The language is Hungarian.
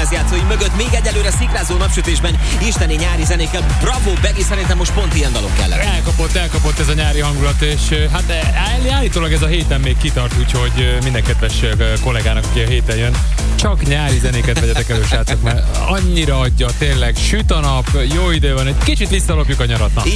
lemezjátszói mögött még egyelőre szikrázó napsütésben isteni nyári zenékkel. Bravo, Begi, szerintem most pont ilyen dalok kellene. Elkapott ez a nyári hangulat, és hát állítólag ez a héten még kitart, úgyhogy minden kedves kollégának, aki a héten jön, csak nyári zenéket vegyetek elő, srácok, mert annyira adja, tényleg süt a nap, jó idő van, egy kicsit visszalopjuk a nyarat.